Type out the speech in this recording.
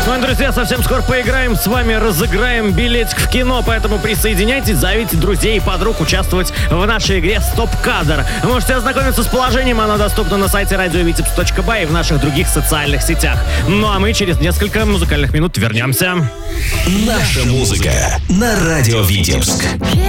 Ну и, друзья, совсем скоро поиграем с вами, разыграем билетик в кино, поэтому присоединяйтесь, зовите друзей и подруг участвовать в нашей игре «Стоп-кадр». Вы можете ознакомиться с положением, оно доступно на сайте радиовитебс.бай и в наших других социальных сетях. Ну а мы через несколько музыкальных минут вернемся. Наша музыка на радио Витебск.